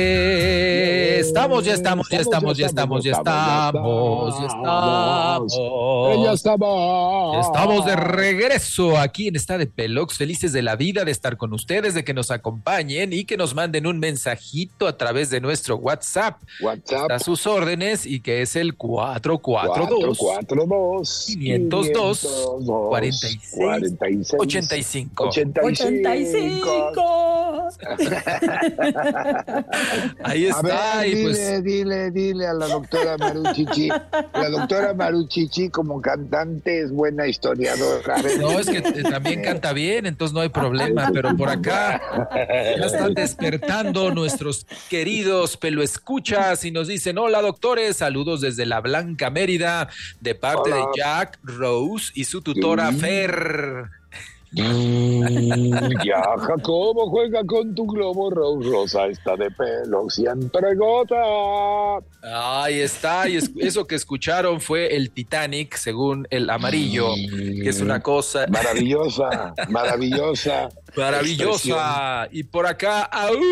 Ya estamos. Ya Estamos de estamos. regreso aquí en Esta de Pelox, felices de la vida de estar con ustedes, de que nos acompañen y que nos manden un mensajito a través de nuestro WhatsApp. WhatsApp Está a sus órdenes y que es el 442 442 502 502 46 46 85. 85. Ahí A está, ver, y pues dile a la doctora Maruchichi. La doctora Maruchichi como cantante es buena historiadora. A ver, no, es que también canta bien, entonces no hay problema, pero por acá ya están despertando nuestros queridos peloescuchas y nos dicen: hola doctores, saludos desde la Blanca Mérida, de parte de Hola. Jack, Rose y su tutora Fer. Ya, Jacobo juega con tu globo, Rosa está de pelo, siempre gota. Ahí está, y eso que escucharon fue el Titanic, según el amarillo, que es una cosa Maravillosa expresión. maravillosa. Y por acá,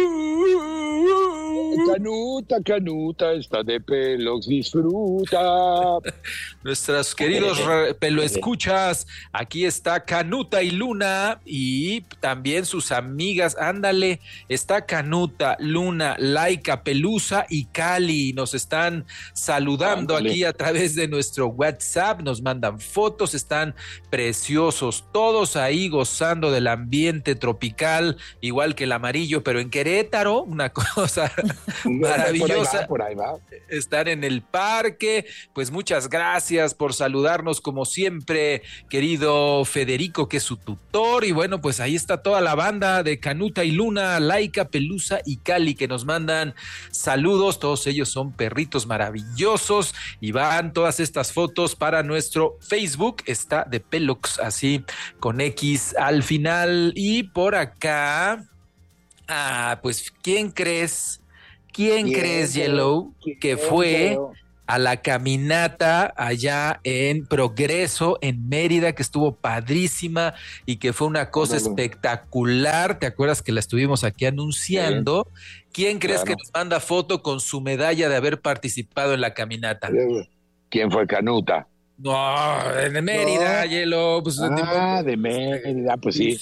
Canuta está de pelos, disfruta. nuestros queridos peloescuchas, aquí está Canuta y Luna y también sus amigas, ándale, está Canuta, Luna, Laika, Pelusa y Cali, nos están saludando Ándale. aquí a través de nuestro WhatsApp, nos mandan fotos, están preciosos, todos ahí gozando del ambiente tropical, igual que el amarillo, pero en Querétaro, una cosa maravillosa. Por ahí va. Estar en el parque. Pues muchas gracias por saludarnos como siempre, querido Federico, que es su tutor. Y bueno, pues ahí está toda la banda de Canuta y Luna, Laika, Pelusa y Cali, que nos mandan saludos. Todos ellos son perritos maravillosos y van todas estas fotos para nuestro Facebook. Está de Pelox, así con X al final. Y por acá, pues, ¿quién crees, Yellow, que fue a la caminata allá en Progreso, en Mérida, que estuvo padrísima y que fue una cosa espectacular? ¿Te acuerdas que la estuvimos aquí anunciando? Sí. ¿Quién crees que nos manda foto con su medalla de haber participado en la caminata? ¿Quién fue Canuta? No, de Mérida, no. Yellow. Pues, de Mérida, pues sí.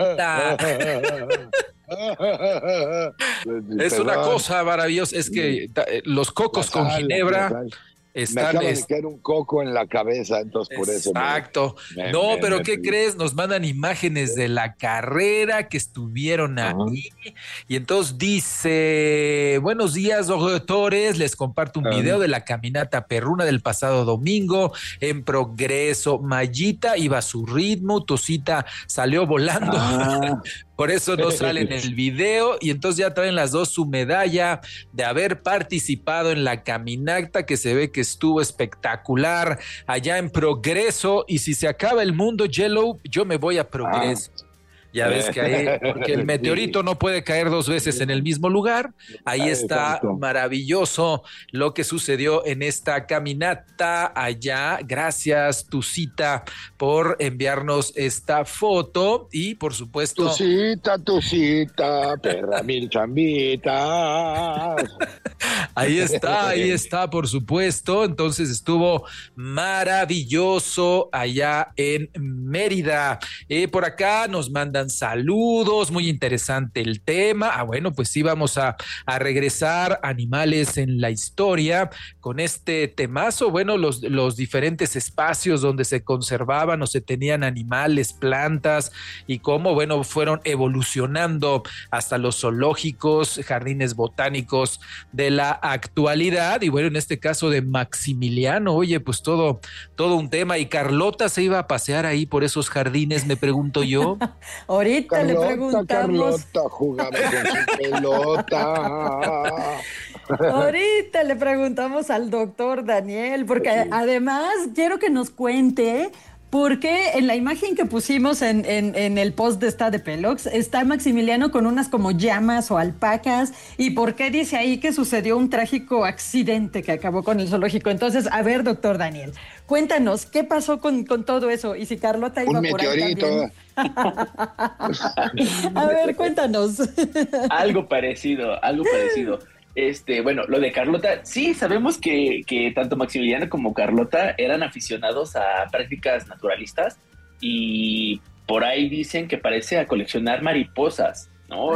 Es una cosa maravillosa, es que los cocos con ginebra están... Me acaba de caer un coco en la cabeza, entonces por eso. Exacto. Pero ¿qué crees? Nos mandan imágenes de la carrera que estuvieron ahí. Y entonces dice: buenos días, doctores, les comparto un video de la caminata perruna del pasado domingo en Progreso. Mayita iba a su ritmo, Tosita salió volando. Por eso no sale en el video, y entonces ya traen las dos su medalla de haber participado en la caminata, que se ve que estuvo espectacular allá en Progreso. Y si se acaba el mundo, Yellow, yo me voy a Progreso. Ya ves que ahí, porque el meteorito no puede caer dos veces en el mismo lugar. Ahí está maravilloso lo que sucedió en esta caminata allá. Gracias, Tucita, por enviarnos esta foto. Y por supuesto, Tucita, perra mil chambitas. Ahí está, por supuesto. Entonces estuvo maravilloso allá en Mérida. Por acá nos mandan saludos, muy interesante el tema. Bueno, pues sí, vamos a regresar, animales en la historia, con este temazo. Bueno, los diferentes espacios donde se conservaban o se tenían animales, plantas, y cómo, bueno, fueron evolucionando hasta los zoológicos, jardines botánicos de la actualidad. Y bueno, en este caso de Maximiliano, oye, pues todo un tema. Y Carlota se iba a pasear ahí por esos jardines, me pregunto yo. Ahorita le preguntamos. Carlota jugaba con su pelota. Ahorita le preguntamos al doctor Daniel, porque además quiero que nos cuente ¿por qué en la imagen que pusimos en el post de esta de Pelox está Maximiliano con unas como llamas o alpacas? ¿Y por qué dice ahí que sucedió un trágico accidente que acabó con el zoológico? Entonces, a ver, doctor Daniel, cuéntanos, ¿qué pasó con todo eso? Y si Carlota iba Un por ahí meteorito. también. A ver, cuéntanos. Algo parecido, algo parecido. Bueno, lo de Carlota, sí, sabemos que tanto Maximiliano como Carlota eran aficionados a prácticas naturalistas y por ahí dicen que parece a coleccionar mariposas, ¿no?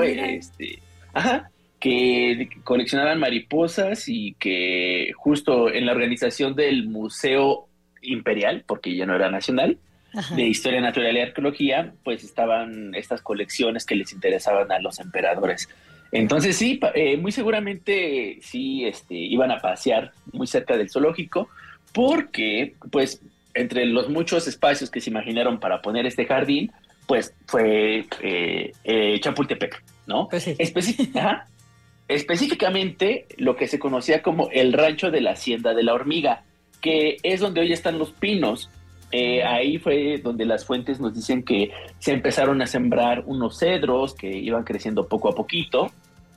Que coleccionaban mariposas y que justo en la organización del Museo Imperial, porque ya no era nacional, de Historia Natural y Arqueología, pues estaban estas colecciones que les interesaban a los emperadores. Entonces sí, muy seguramente sí iban a pasear muy cerca del zoológico, porque pues entre los muchos espacios que se imaginaron para poner este jardín, pues fue Chapultepec, ¿no? Pues sí. Específicamente lo que se conocía como el rancho de la Hacienda de la Hormiga, que es donde hoy están los pinos. Ahí fue donde las fuentes nos dicen que se empezaron a sembrar unos cedros que iban creciendo poco a poquito,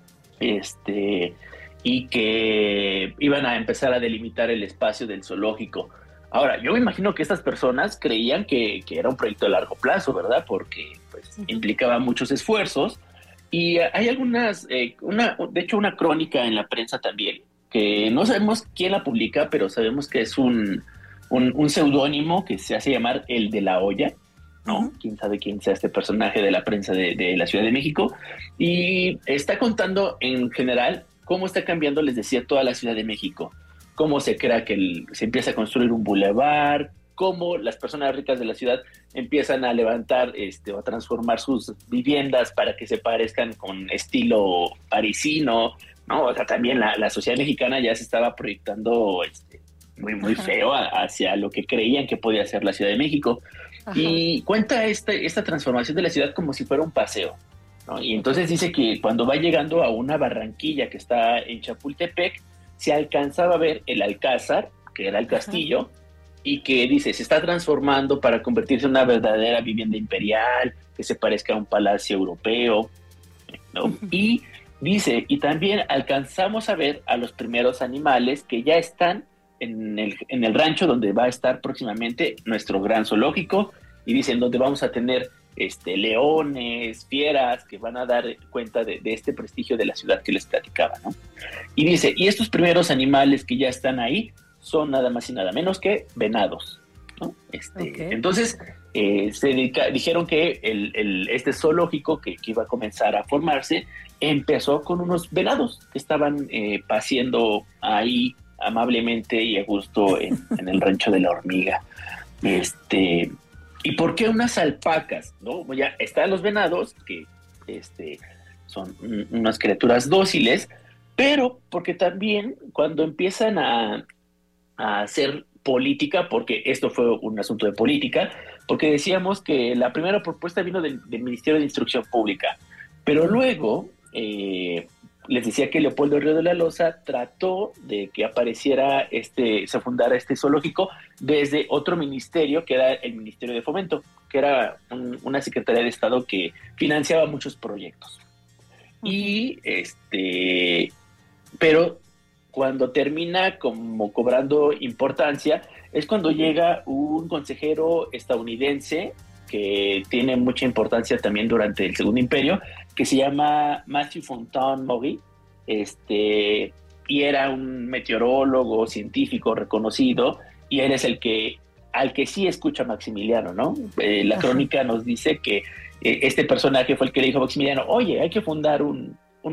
y que iban a empezar a delimitar el espacio del zoológico. Ahora, yo me imagino que estas personas creían que era un proyecto de largo plazo, ¿verdad? Porque pues, implicaba muchos esfuerzos. Y hay algunas, de hecho una crónica en la prensa también, que no sabemos quién la publica, pero sabemos que es un seudónimo que se hace llamar el de la olla, ¿no? Quién sabe quién sea este personaje de la prensa de la Ciudad de México. Y está contando en general cómo está cambiando, les decía, toda la Ciudad de México. Cómo se crea que se empieza a construir un bulevar, cómo las personas ricas de la ciudad empiezan a levantar o a transformar sus viviendas para que se parezcan con estilo parisino, ¿no? O sea, también la sociedad mexicana ya se estaba proyectando muy feo hacia lo que creían que podía ser la Ciudad de México. Ajá. Y cuenta esta transformación de la ciudad como si fuera un paseo, ¿no? Y entonces dice que cuando va llegando a una barranquilla que está en Chapultepec, se alcanzaba a ver el Alcázar, que era el castillo, ajá, y que dice, se está transformando para convertirse en una verdadera vivienda imperial, que se parezca a un palacio europeo, ¿no? Uh-huh. Y dice, y también alcanzamos a ver a los primeros animales que ya están en el rancho donde va a estar próximamente nuestro gran zoológico, y dicen donde vamos a tener leones, fieras, que van a dar cuenta de este prestigio de la ciudad que les platicaba, ¿no? Y dice, y estos primeros animales que ya están ahí son nada más y nada menos que venados, ¿no? Okay. Entonces, dijeron que este zoológico que iba a comenzar a formarse empezó con unos venados que estaban paseando ahí amablemente y a gusto en el rancho de la Hormiga. ¿Y por qué unas alpacas? ¿No? Ya están los venados, que son unas criaturas dóciles, pero porque también cuando empiezan a hacer política, porque esto fue un asunto de política, porque decíamos que la primera propuesta vino del Ministerio de Instrucción Pública, pero luego les decía que Leopoldo Río de la Loza trató de que apareciera se fundara este zoológico desde otro ministerio, que era el Ministerio de Fomento, que era una Secretaría de Estado que financiaba muchos proyectos. Uh-huh. Y pero cuando termina como cobrando importancia es cuando llega un consejero estadounidense que tiene mucha importancia también durante el Segundo Imperio, que se llama Matthew Fontaine Maury, y era un meteorólogo científico reconocido, y él es al que sí escucha Maximiliano, ¿no? La crónica nos dice que este personaje fue el que le dijo a Maximiliano, oye, hay que fundar un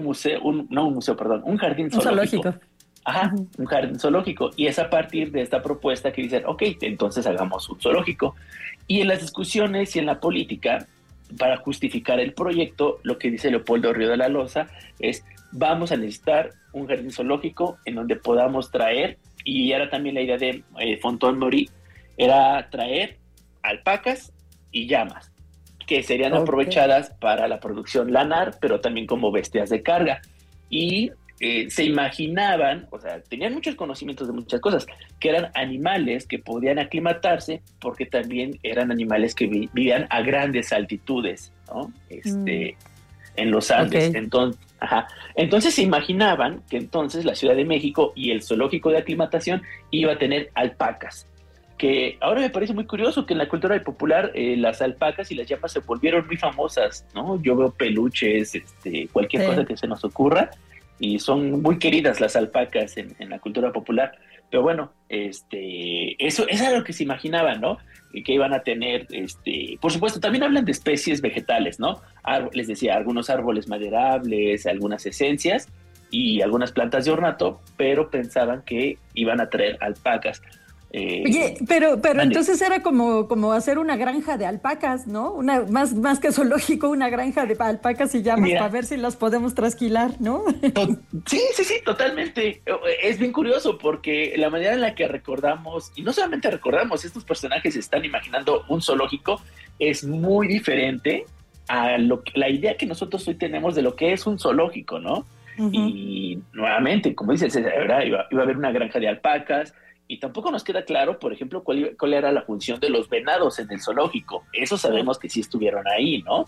jardín zoológico. Ajá, un jardín zoológico. Y es a partir de esta propuesta que dicen, ok, entonces hagamos un zoológico. Y en las discusiones y en la política, para justificar el proyecto, lo que dice Leopoldo Río de la Loza es, vamos a necesitar un jardín zoológico en donde podamos traer, y era también la idea de Fontaine Maury, era traer alpacas y llamas, que serían aprovechadas para la producción lanar, pero también como bestias de carga. Y se imaginaban, o sea, tenían muchos conocimientos de muchas cosas, que eran animales que podían aclimatarse porque también eran animales que vivían a grandes altitudes, ¿no? En los Andes. Okay. Entonces se imaginaban que entonces la Ciudad de México y el zoológico de aclimatación iba a tener alpacas, que ahora me parece muy curioso que en la cultura popular las alpacas y las llamas se volvieron muy famosas, ¿no? Yo veo peluches, cualquier cosa que se nos ocurra, y son muy queridas las alpacas en la cultura popular. Pero bueno, eso es algo que se imaginaban, ¿no? Y que iban a tener, por supuesto, también hablan de especies vegetales, ¿no? Les decía, algunos árboles maderables, algunas esencias y algunas plantas de ornato, pero pensaban que iban a traer alpacas. Oye, pero entonces era como hacer una granja de alpacas, ¿no? Más que zoológico, una granja de alpacas y llamas para ver si las podemos trasquilar, ¿no? Sí, totalmente. Es bien curioso porque la manera en la que recordamos, y no solamente recordamos, estos personajes están imaginando un zoológico, es muy diferente a la idea que nosotros hoy tenemos de lo que es un zoológico, ¿no? Uh-huh. Y nuevamente, como dices, iba a haber una granja de alpacas. Y tampoco nos queda claro, por ejemplo, cuál era la función de los venados en el zoológico. Eso sabemos que sí estuvieron ahí, ¿no?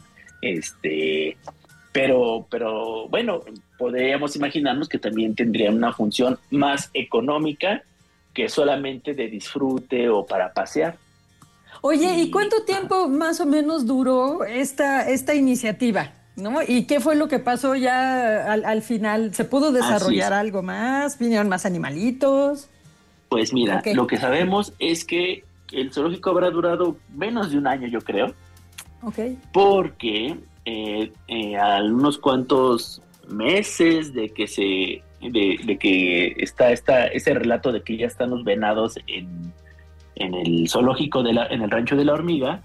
Pero bueno, podríamos imaginarnos que también tendrían una función más económica que solamente de disfrute o para pasear. Oye, ¿y cuánto tiempo más o menos duró esta iniciativa? ¿No? ¿Y qué fue lo que pasó ya al final? ¿Se pudo desarrollar algo más? ¿Vinieron más animalitos? Pues mira, Lo que sabemos es que el zoológico habrá durado menos de un año, yo creo. Porque a unos cuantos meses de que está ese relato de que ya están los venados en el zoológico en el Rancho de la Hormiga,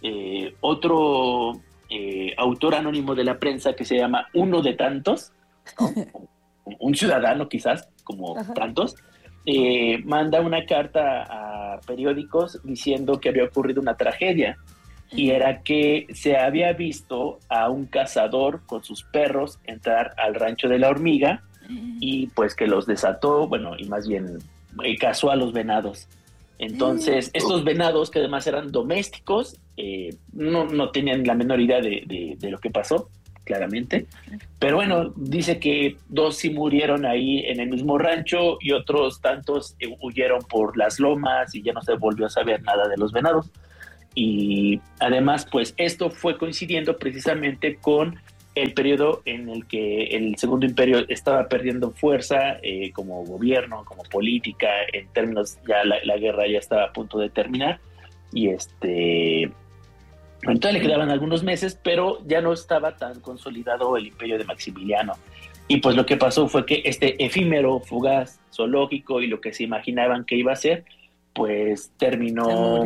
otro autor anónimo de la prensa que se llama Uno de Tantos, ¿no? Un ciudadano quizás, como tantos, manda una carta a periódicos diciendo que había ocurrido una tragedia, y era que se había visto a un cazador con sus perros entrar al Rancho de la Hormiga y pues que los desató, bueno, y más bien cazó a los venados. Entonces, estos venados, que además eran domésticos, no tenían la menor idea de lo que pasó, claramente. Pero bueno, dice que 2 sí murieron ahí en el mismo rancho y otros tantos huyeron por las lomas y ya no se volvió a saber nada de los venados. Y además, pues esto fue coincidiendo precisamente con el periodo en el que el Segundo Imperio estaba perdiendo fuerza como gobierno, como política, en términos, ya la guerra ya estaba a punto de terminar, y entonces le quedaban algunos meses, pero ya no estaba tan consolidado el imperio de Maximiliano. Y pues lo que pasó fue que este efímero, fugaz zoológico y lo que se imaginaban que iba a ser, pues terminó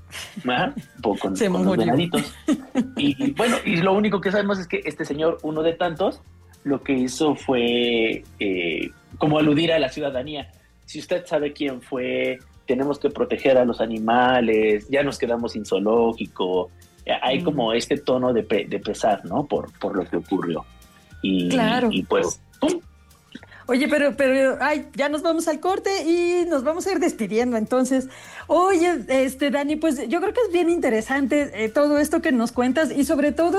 con los venaditos. Y bueno, y lo único que sabemos es que este señor, Uno de Tantos, lo que hizo fue como aludir a la ciudadanía. Si usted sabe quién fue, tenemos que proteger a los animales, ya nos quedamos sin zoológico. Hay como este tono de pesar, ¿no? Por lo que ocurrió. Claro. Y pues, ¡pum! Oye, pero ya nos vamos al corte y nos vamos a ir despidiendo. Entonces, oye, Dani, pues yo creo que es bien interesante todo esto que nos cuentas y sobre todo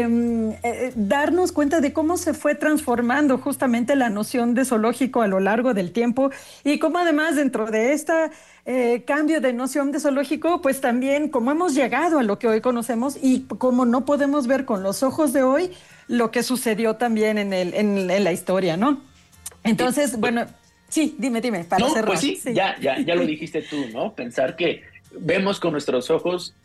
darnos cuenta de cómo se fue transformando justamente la noción de zoológico a lo largo del tiempo y cómo además dentro de esta cambio de noción de zoológico, pues también cómo hemos llegado a lo que hoy conocemos y cómo no podemos ver con los ojos de hoy lo que sucedió también en la historia, ¿no? Entonces, bueno, sí, dime, para cerrar. Pues sí. Ya lo dijiste tú, ¿no? Pensar que vemos con nuestros ojos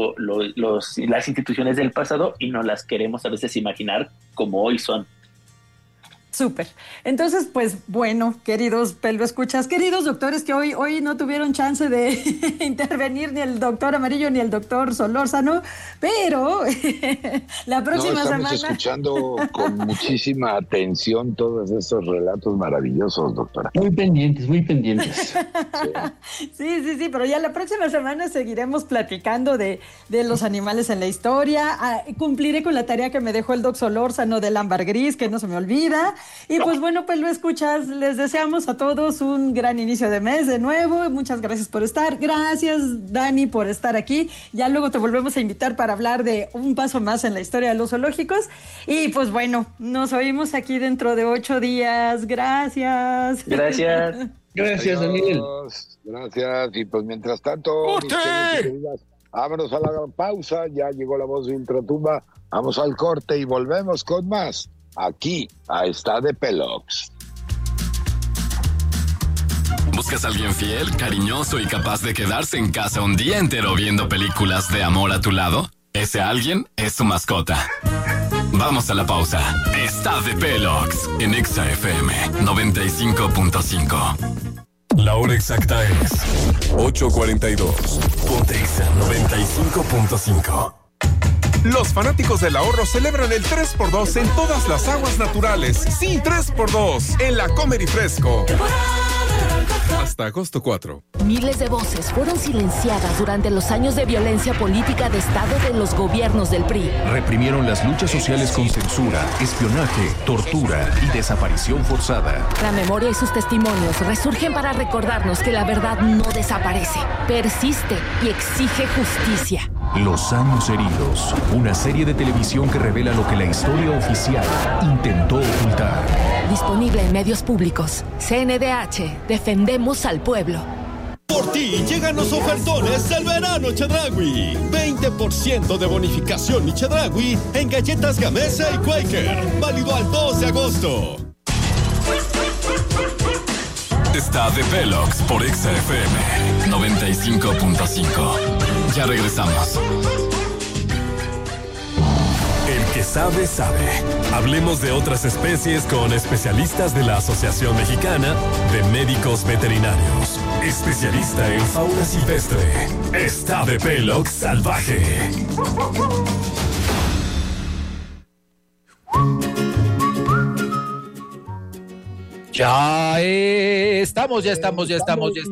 las instituciones del pasado y no las queremos a veces imaginar como hoy son. Súper. Entonces, pues bueno, queridos peloescuchas, queridos doctores que hoy no tuvieron chance de intervenir ni el doctor Amarillo ni el doctor Solórzano, pero la próxima semana... Estamos escuchando con muchísima atención todos estos relatos maravillosos, doctora. Muy pendientes. Sí, pero ya la próxima semana seguiremos platicando de los animales en la historia. Cumpliré con la tarea que me dejó el doctor Solórzano del ámbar gris, que no se me olvida. Y pues bueno, pues lo escuchas, les deseamos a todos un gran inicio de mes de nuevo. Muchas gracias por estar. Gracias, Dani, por estar aquí. Ya luego te volvemos a invitar para hablar de un paso más en la historia de los zoológicos. Y pues bueno, nos oímos aquí dentro de 8 días. Gracias. Gracias. Gracias, Daniel. Gracias. Y pues mientras tanto, mis queridas, vámonos a la pausa. Ya llegó la voz de Ultratumba. Vamos al corte y volvemos con más. Aquí, a Está de Pelox. ¿Buscas a alguien fiel, cariñoso y capaz de quedarse en casa un día entero viendo películas de amor a tu lado? Ese alguien es tu mascota. Vamos a la pausa. Está de Pelox en Exa FM 95.5. La hora exacta es 8:42. Ponte Exa 95.5. Los fanáticos del ahorro celebran el 3x2 en todas las aguas naturales. Sí, 3x2 en la Comer y Fresco. Hasta agosto 4. Miles de voces fueron silenciadas durante los años de violencia política de Estado de los gobiernos del PRI. Reprimieron las luchas sociales con censura, espionaje, tortura y desaparición forzada. La memoria y sus testimonios resurgen para recordarnos que la verdad no desaparece, persiste y exige justicia. Los años heridos, una serie de televisión que revela lo que la historia oficial intentó ocultar. Disponible en medios públicos. CNDH, defendemos al pueblo. Por ti llegan los ofertones del verano Chedraui. 20% de bonificación y Chedraui en galletas Gamesa y Quaker. Válido al 2 de agosto. Está de Pelox por Exa FM 95.5. Ya regresamos. El que sabe, sabe. Hablemos de otras especies con especialistas de la Asociación Mexicana de Médicos Veterinarios. Especialista en fauna silvestre. Está de Pelox salvaje. Ya estamos. Estamos de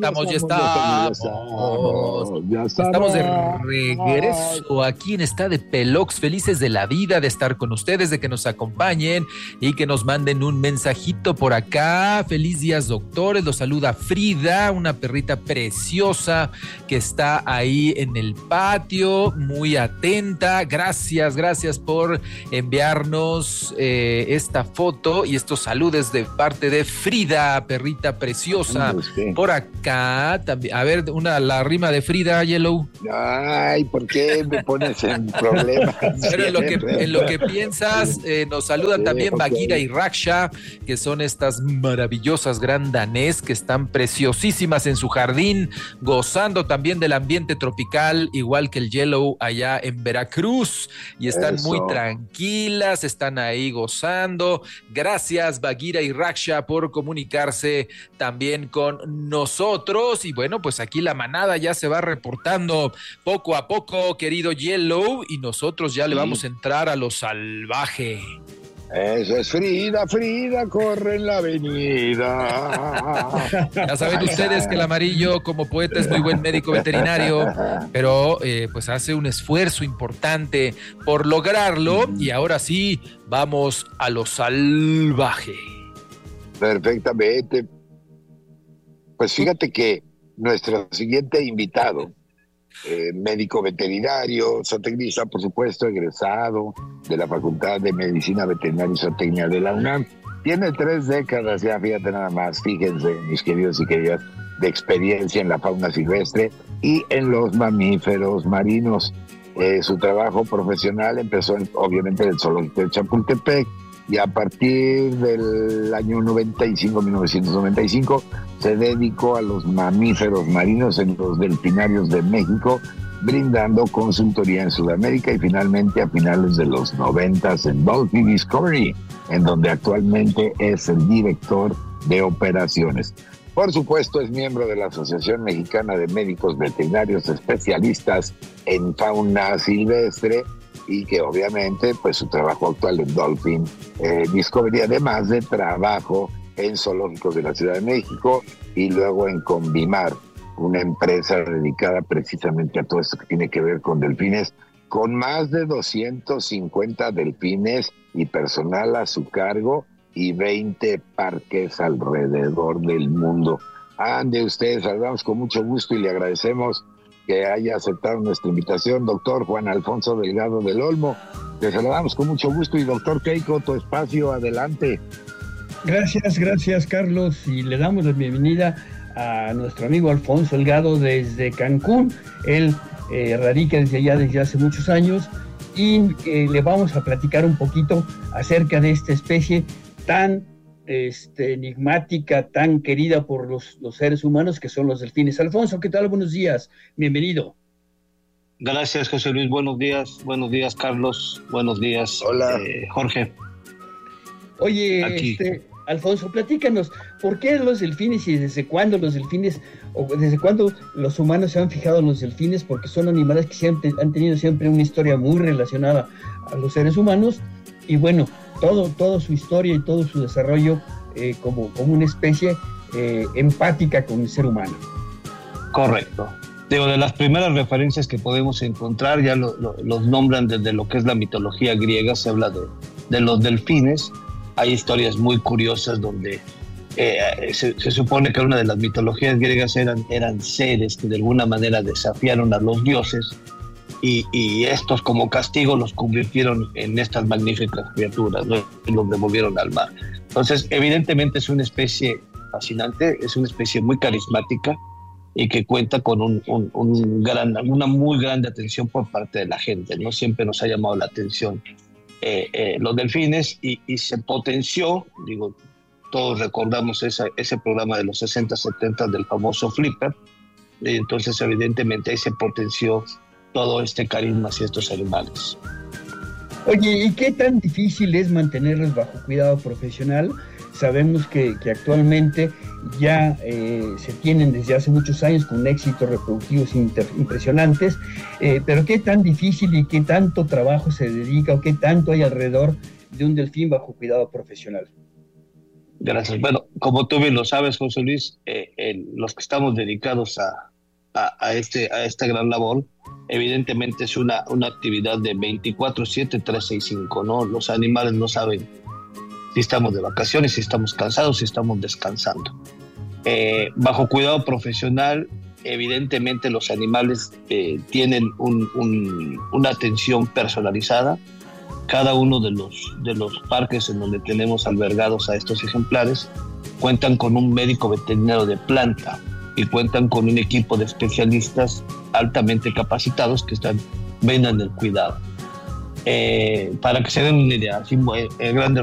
regreso aquí en Está de Pelox, felices de la vida de estar con ustedes, de que nos acompañen y que nos manden un mensajito por acá. Feliz días, doctores. Los saluda Frida, una perrita preciosa que está ahí en el patio, muy atenta. Gracias por enviarnos esta foto y estos saludos de parte de Frida, perrita preciosa. Por acá también. A ver, la rima de Frida, Yellow. Ay, ¿por qué me pones en problemas? Pero en lo que piensas, nos saludan también Bagheera y Raksha, que son estas maravillosas gran danés que están preciosísimas en su jardín, gozando también del ambiente tropical, igual que el Yellow allá en Veracruz, y están muy tranquilas, están ahí gozando. Gracias, Bagheera y Raksha, por comunicarse también con nosotros. Y bueno, pues aquí la manada ya se va reportando poco a poco, querido Yellow, y nosotros ya le vamos a entrar a lo salvaje. Eso es Frida, corre en la avenida. Ya saben ustedes que el Amarillo como poeta es muy buen médico veterinario, pero pues hace un esfuerzo importante por lograrlo. Y ahora sí, vamos a lo salvaje. Perfectamente. Pues fíjate que nuestro siguiente invitado, médico veterinario, zootecnista, por supuesto, egresado de la Facultad de Medicina Veterinaria y Zootecnia de la UNAM, tiene 3 décadas ya, fíjate nada más, fíjense, mis queridos y queridas, de experiencia en la fauna silvestre y en los mamíferos marinos. Su trabajo profesional empezó obviamente en el zoológico de Chapultepec, y a partir del año 1995, se dedicó a los mamíferos marinos en los delfinarios de México, brindando consultoría en Sudamérica y finalmente a finales de los 90 en Dolphin Discovery, en donde actualmente es el director de operaciones. Por supuesto, es miembro de la Asociación Mexicana de Médicos Veterinarios Especialistas en Fauna Silvestre, y que obviamente pues su trabajo actual en Dolphin Discovery, además de trabajo en zoológicos de la Ciudad de México y luego en Convimar, una empresa dedicada precisamente a todo esto que tiene que ver con delfines, con más de 250 delfines y personal a su cargo, y 20 parques alrededor del mundo. Ande usted, saludamos con mucho gusto y le agradecemos que haya aceptado nuestra invitación, doctor Juan Alfonso Delgado del Olmo. Te saludamos con mucho gusto y doctor Keiko, tu espacio, adelante. Gracias Carlos, y le damos la bienvenida a nuestro amigo Alfonso Delgado desde Cancún. Él radica desde allá desde hace muchos años y le vamos a platicar un poquito acerca de esta especie tan enigmática, tan querida por los seres humanos, que son los delfines. Alfonso, ¿qué tal? Buenos días, bienvenido. Gracias, José Luis, buenos días, Carlos, buenos días. Hola. Jorge. Oye, Alfonso, platícanos, ¿por qué los delfines y desde cuándo los delfines, o desde cuándo los humanos se han fijado en los delfines? Porque son animales que siempre han tenido siempre una historia muy relacionada a los seres humanos, y bueno, todo su historia y todo su desarrollo como una especie empática con el ser humano. Correcto. Digo, de las primeras referencias que podemos encontrar, ya los nombran desde lo que es la mitología griega, se habla de los delfines. Hay historias muy curiosas donde se supone que una de las mitologías griegas eran seres que de alguna manera desafiaron a los dioses, y estos como castigo los convirtieron en estas magníficas criaturas, ¿no? Y los devolvieron al mar. Entonces, evidentemente es una especie fascinante, es una especie muy carismática y que cuenta con una muy grande atención por parte de la gente, ¿no? Siempre nos ha llamado la atención los delfines, y se potenció, digo, todos recordamos ese programa de los 60, 70 del famoso Flipper, y entonces evidentemente ahí se potenció todo este carisma hacia estos animales. Oye, ¿y qué tan difícil es mantenerlos bajo cuidado profesional? Sabemos que actualmente ya se tienen desde hace muchos años con éxitos reproductivos impresionantes, pero ¿qué tan difícil y qué tanto trabajo se dedica o qué tanto hay alrededor de un delfín bajo cuidado profesional? Gracias. Bueno, como tú bien lo sabes, José Luis, los que estamos dedicados a esta gran labor, evidentemente es una actividad de 24/7, 365, ¿no? Los animales no saben si estamos de vacaciones, si estamos cansados, si estamos descansando. Bajo cuidado profesional, evidentemente los animales tienen una atención personalizada. Cada uno de los parques en donde tenemos albergados a estos ejemplares cuentan con un médico veterinario de planta y cuentan con un equipo de especialistas altamente capacitados que brindan el cuidado. Para que se den una idea, así, grandes